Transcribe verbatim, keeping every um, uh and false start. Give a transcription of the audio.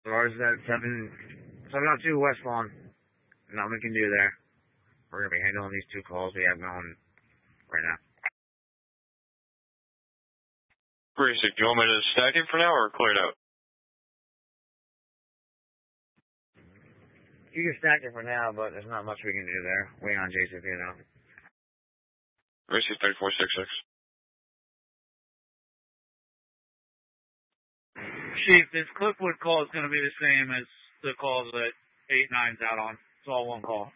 Ours is at seven, seven oh two West Lawn. Nothing we can do there. We're going to be handling these two calls we have going right now. Basic, do you want me to stack it for now or clear it out? You can stack it for now, but there's not much we can do there. Waiting on J C P now. Basic thirty-four sixty-six. Chief, this Clipwood call is going to be the same as the calls that eight nine's out on. It's all one call.